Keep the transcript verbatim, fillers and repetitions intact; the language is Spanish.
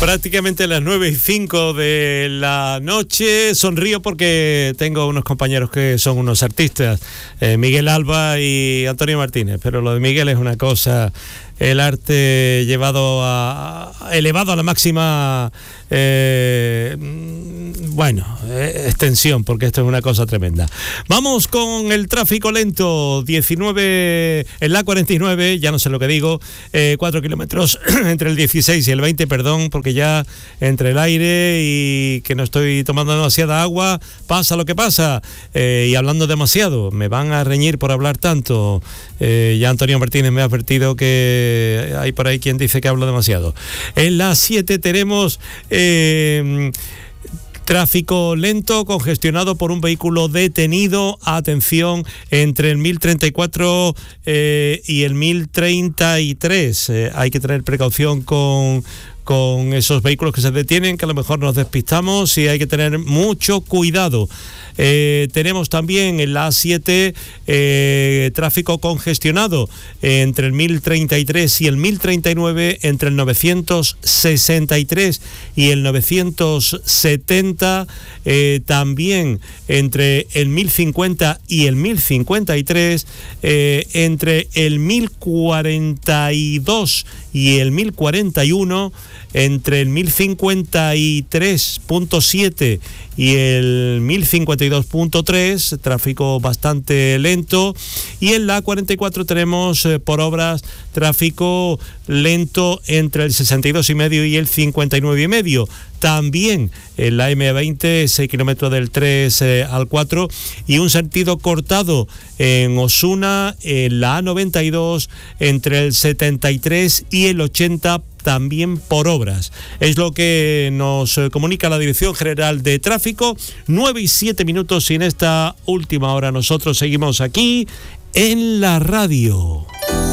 Prácticamente las nueve y cinco de la noche. Sonrío porque tengo unos compañeros que son unos artistas, eh, Miguel Alba y Antonio Martínez, pero lo de Miguel es una cosa, el arte llevado a, elevado a la máxima, eh, bueno, eh, extensión, porque esto es una cosa tremenda. Vamos con el tráfico lento, diecinueve en la cuarenta y nueve, ya no sé lo que digo, eh, cuatro kilómetros entre el dieciséis y el veinte, perdón, porque ya entre el aire y que no estoy tomando demasiada agua, pasa lo que pasa, eh, y hablando demasiado, me van a reñir por hablar tanto, eh, ya Antonio Martínez me ha advertido que hay por ahí quien dice que hablo demasiado. En la siete tenemos eh, tráfico lento, congestionado por un vehículo detenido. Atención, entre el mil treinta y cuatro eh, y el mil treinta y tres. Eh, hay que tener precaución con... con esos vehículos que se detienen, que a lo mejor nos despistamos y hay que tener mucho cuidado. Eh, tenemos también en la A siete eh, tráfico congestionado eh, entre el mil treinta y tres y el mil treinta y nueve, entre el novecientos sesenta y tres y el novecientos setenta, eh, también entre el mil cincuenta y el mil cincuenta y tres, eh, entre el mil cuarenta y dos y el mil cuarenta y uno, entre el mil cincuenta y tres punto siete y el mil cincuenta y dos punto tres, tráfico bastante lento. Y en la cuarenta y cuatro tenemos eh, por obras tráfico lento entre el sesenta y dos y medio y el cincuenta y nueve y medio. También en la eme veinte, seis kilómetros del tres eh, al cuatro, y un sentido cortado en Osuna, en la A noventa y dos, entre el setenta y tres y el ochenta, también por obras. Es lo que nos comunica la Dirección General de Tráfico. Nueve y siete minutos y en esta última hora nosotros seguimos aquí en la radio.